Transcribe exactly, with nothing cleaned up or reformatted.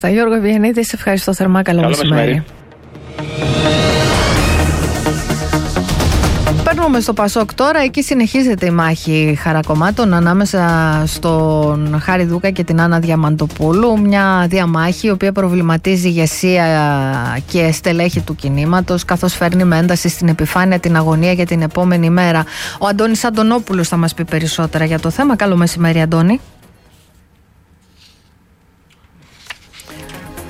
Τα Γιώργο Ευγενίδη, σε ευχαριστώ θερμά. Καλό, Καλό μεσημέρι. Παίρνουμε στο Πασόκ τώρα. Εκεί συνεχίζεται η μάχη χαρακομμάτων ανάμεσα στον Χάρη Δούκα και την Άννα Διαμαντοπούλου. Μια διαμάχη η οποία προβληματίζει ηγεσία και στελέχη του κινήματος, καθώς φέρνει με ένταση στην επιφάνεια την αγωνία για την επόμενη μέρα. Ο Αντώνης Αντωνόπουλος θα μας πει περισσότερα για το θέμα. Καλό μεσημέρι, Αντώνη.